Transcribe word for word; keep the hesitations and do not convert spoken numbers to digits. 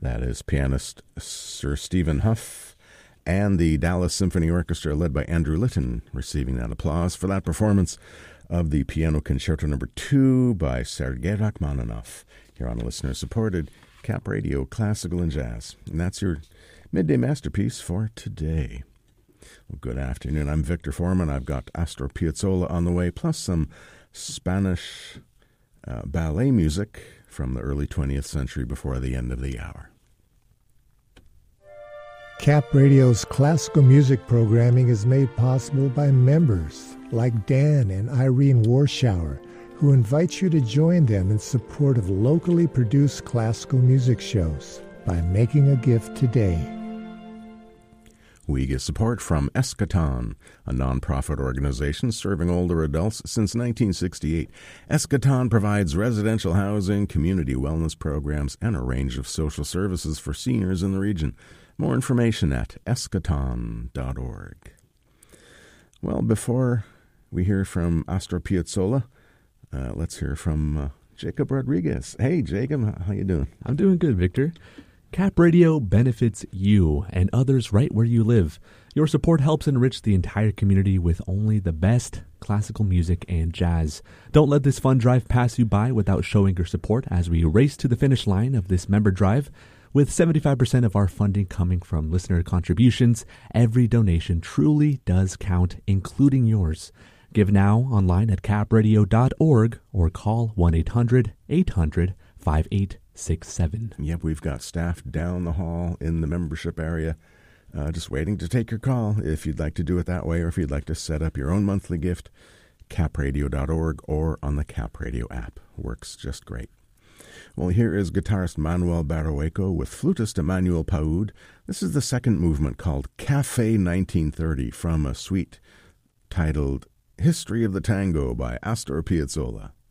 That is pianist Sir Stephen Huff and the Dallas Symphony Orchestra led by Andrew Litton receiving that applause for that performance of the Piano Concerto Number Two by Sergei Rachmaninoff here on listener-supported Cap Radio Classical and Jazz. And that's your midday masterpiece for today. Well, good afternoon. I'm Victor Foreman. I've got Astor Piazzolla on the way, plus some Spanish uh, ballet music from the early twentieth century before the end of the hour. Cap Radio's classical music programming is made possible by members like Dan and Irene Warschauer, who invite you to join them in support of locally produced classical music shows by making a gift today. We get support from Eschaton, a nonprofit organization serving older adults since nineteen sixty-eight. Eschaton provides residential housing, community wellness programs, and a range of social services for seniors in the region. More information at eschaton dot org. Well, before we hear from Astor Piazzolla, uh, let's hear from uh, Jacob Rodriguez. Hey, Jacob, how you doing? I'm doing good, Victor. Cap Radio benefits you and others right where you live. Your support helps enrich the entire community with only the best classical music and jazz. Don't let this fund drive pass you by without showing your support as we race to the finish line of this member drive. With seventy-five percent of our funding coming from listener contributions, every donation truly does count, including yours. Give now online at cap radio dot org or call one eight hundred eight hundred five eight six seven. Yep, we've got staff down the hall in the membership area uh, just waiting to take your call if you'd like to do it that way or if you'd like to set up your own monthly gift, cap radio dot org or on the Cap Radio app. Works just great. Well, here is guitarist Manuel Barrueco with flutist Emmanuel Paoud. This is the second movement called Café nineteen thirty from a suite titled History of the Tango by Astor Piazzolla.